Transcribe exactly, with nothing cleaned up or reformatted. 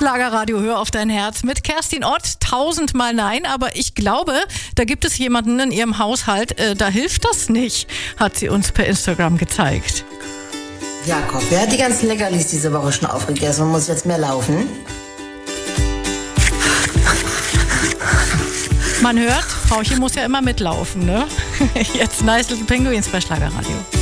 Schlagerradio, hör auf dein Herz mit Kerstin Ott. Tausendmal nein, aber ich glaube, da gibt es jemanden in ihrem Haushalt, äh, da hilft das nicht, hat sie uns per Instagram gezeigt. Jakob, wer hat die ganzen Leckerlis diese Woche schon aufgegessen und muss jetzt mehr laufen? Man hört, Frauchen muss ja immer mitlaufen, ne? Jetzt Nice Little Penguins bei Schlagerradio.